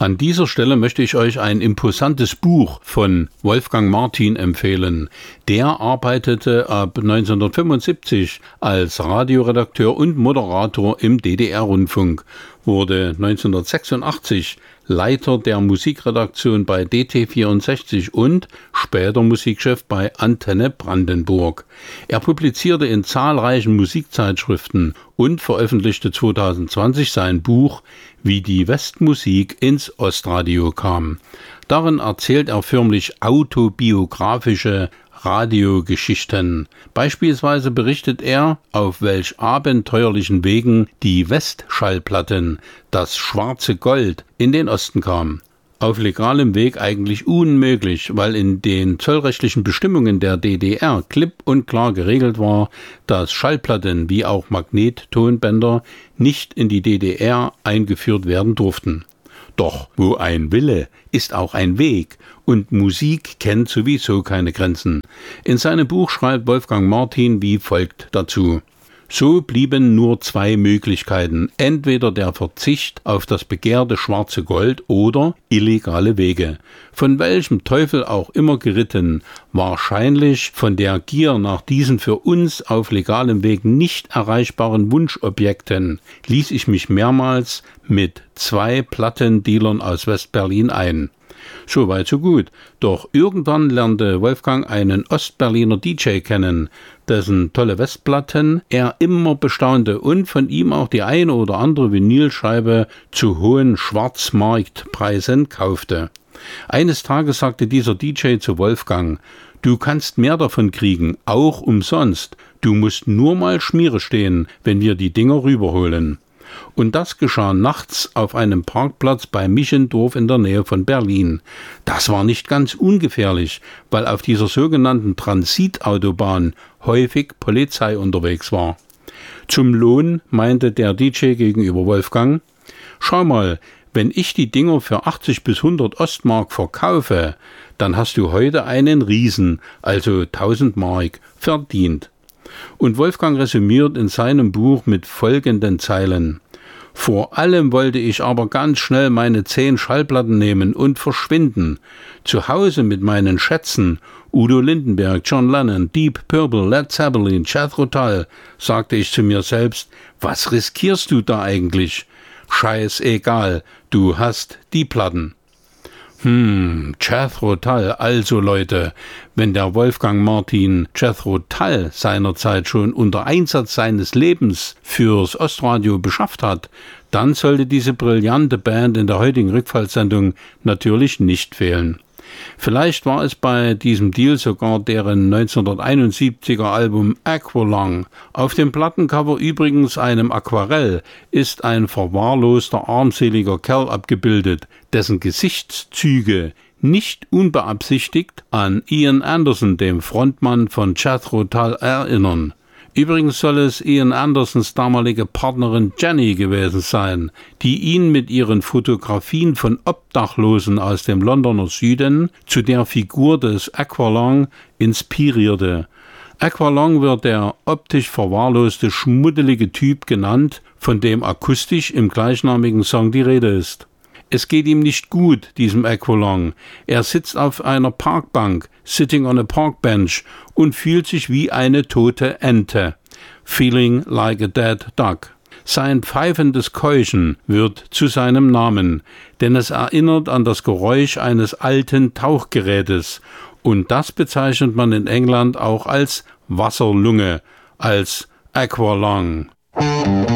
An dieser Stelle möchte ich euch ein imposantes Buch von Wolfgang Martin empfehlen. Der arbeitete ab 1975 als Radioredakteur und Moderator im DDR-Rundfunk, wurde 1986 Leiter der Musikredaktion bei DT64 und später Musikchef bei Antenne Brandenburg. Er publizierte in zahlreichen Musikzeitschriften und veröffentlichte 2020 sein Buch Wie die Westmusik ins Ostradio kam. Darin erzählt er förmlich autobiografische Radiogeschichten. Beispielsweise berichtet er, auf welch abenteuerlichen Wegen die Westschallplatten, das schwarze Gold, in den Osten kamen. Auf legalem Weg eigentlich unmöglich, weil in den zollrechtlichen Bestimmungen der DDR klipp und klar geregelt war, dass Schallplatten wie auch Magnettonbänder nicht in die DDR eingeführt werden durften. Doch wo ein Wille, ist auch ein Weg und Musik kennt sowieso keine Grenzen. In seinem Buch schreibt Wolfgang Martin wie folgt dazu: So blieben nur zwei Möglichkeiten, entweder der Verzicht auf das begehrte schwarze Gold oder illegale Wege. Von welchem Teufel auch immer geritten, wahrscheinlich von der Gier nach diesen für uns auf legalem Weg nicht erreichbaren Wunschobjekten, ließ ich mich mehrmals mit 2 Plattendealern aus Westberlin ein. So weit, so gut. Doch irgendwann lernte Wolfgang einen Ostberliner DJ kennen, dessen tolle Westplatten er immer bestaunte und von ihm auch die eine oder andere Vinylscheibe zu hohen Schwarzmarktpreisen kaufte. Eines Tages sagte dieser DJ zu Wolfgang: Du kannst mehr davon kriegen, auch umsonst. Du musst nur mal Schmiere stehen, wenn wir die Dinger rüberholen. Und das geschah nachts auf einem Parkplatz bei Michendorf in der Nähe von Berlin. Das war nicht ganz ungefährlich, weil auf dieser sogenannten Transitautobahn häufig Polizei unterwegs war. Zum Lohn meinte der DJ gegenüber Wolfgang: Schau mal, wenn ich die Dinger für 80 bis 100 Ostmark verkaufe, dann hast du heute einen Riesen, also 1000 Mark, verdient. Und Wolfgang resümiert in seinem Buch mit folgenden Zeilen: Vor allem wollte ich aber ganz schnell meine 10 Schallplatten nehmen und verschwinden. Zu Hause mit meinen Schätzen, Udo Lindenberg, John Lennon, Deep Purple, Led Zeppelin, Jethro Tull, sagte ich zu mir selbst: Was riskierst du da eigentlich? Scheißegal, du hast die Platten. Jethro Tull, also Leute, wenn der Wolfgang Martin Jethro Tull seinerzeit schon unter Einsatz seines Lebens fürs Ostradio beschafft hat, dann sollte diese brillante Band in der heutigen Rückfallsendung natürlich nicht fehlen. Vielleicht war es bei diesem Deal sogar deren 1971er Album Aqualung. Auf dem Plattencover, übrigens einem Aquarell, ist ein verwahrloster, armseliger Kerl abgebildet, dessen Gesichtszüge nicht unbeabsichtigt an Ian Anderson, dem Frontmann von Jethro Tull, erinnern. Übrigens soll es Ian Andersons damalige Partnerin Jenny gewesen sein, die ihn mit ihren Fotografien von Obdachlosen aus dem Londoner Süden zu der Figur des Aqualung inspirierte. Aqualung wird der optisch verwahrloste, schmuddelige Typ genannt, von dem akustisch im gleichnamigen Song die Rede ist. Es geht ihm nicht gut, diesem Aqualung. Er sitzt auf einer Parkbank, sitting on a park bench, und fühlt sich wie eine tote Ente. Feeling like a dead duck. Sein pfeifendes Keuchen wird zu seinem Namen, denn es erinnert an das Geräusch eines alten Tauchgerätes. Und das bezeichnet man in England auch als Wasserlunge, als Aqualung.